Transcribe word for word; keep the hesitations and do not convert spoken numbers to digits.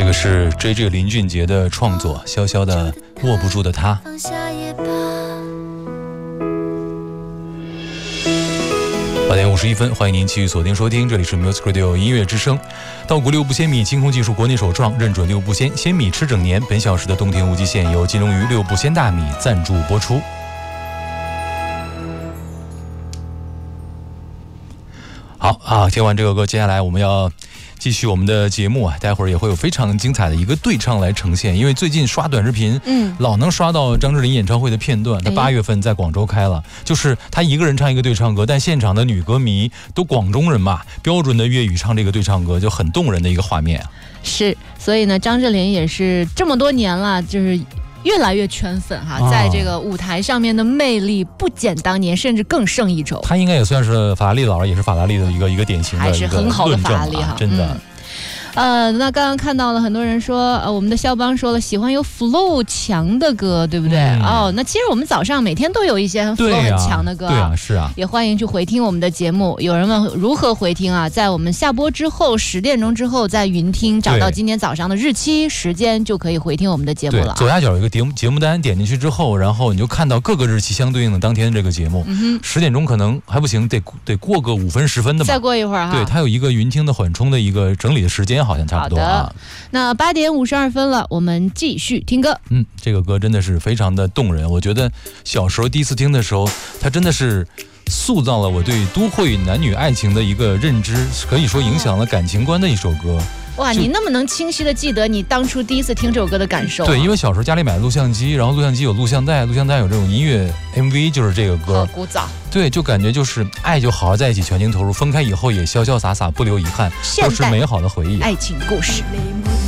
个是 J J 林俊杰的创作，潇潇的握不住的他。八点五十一分，欢迎您继续锁定收听，这里是 Music Radio 音乐之声。稻谷六步鲜米，清空技术国内首创，认准六步鲜，鲜米吃整年。本小时的冬天无极限由金龙鱼六步鲜大米赞助播出。好啊，听完这个歌，接下来我们要继续我们的节目啊，待会儿也会有非常精彩的一个对唱来呈现。因为最近刷短视频，嗯，老能刷到张智霖演唱会的片段。他八月份在广州开了，就是他一个人唱一个对唱歌，但现场的女歌迷都广东人嘛，标准的粤语唱这个对唱歌，就很动人的一个画面啊。 是，所以呢，张智霖也是这么多年了，就是越来越圈粉哈，在这个舞台上面的魅力不减当年，甚至更胜一筹。 他应该也算是法拉利老师，也是法拉利的一个一个典型的， 还是很好的法拉利哈， 真的。 嗯呃，那刚刚看到了很多人说，呃，我们的肖邦说了，喜欢有 flow 强的歌，对不对？嗯、哦，那其实我们早上每天都有一些 flow 很强的歌、啊， 对啊，是啊， 也欢迎去回听我们的节目。有人问如何回听啊？在我们下播之后，十点钟之后，在云听找到今天早上的日期时间，就可以回听我们的节目了、啊。 左下角有一个节目节目单，点进去之后，然后你就看到各个日期相对应的当天的这个节目。嗯、十点钟可能还不行，得得过个五分十分的吧。 再过一会儿哈。 对，它有一个云听的缓冲的一个整理的时间，好像差不多啊。 那八点五十二分了，我们继续听歌。 嗯，这个歌真的是非常的动人。我觉得小时候第一次听的时候，它真的是塑造了我对都会男女爱情的一个认知，可以说影响了感情观的一首歌。 哇，你那么能清晰的记得你当初第一次听这首歌的感受、啊？ 对，因为小时候家里买了录像机，然后录像机有录像带，录像带有这种音乐 M V， 就是这个歌。 好古早。 对，就感觉就是爱就好好在一起，全情投入，分开以后也潇潇洒洒，不留遗憾，都是美好的回忆。 爱情故事。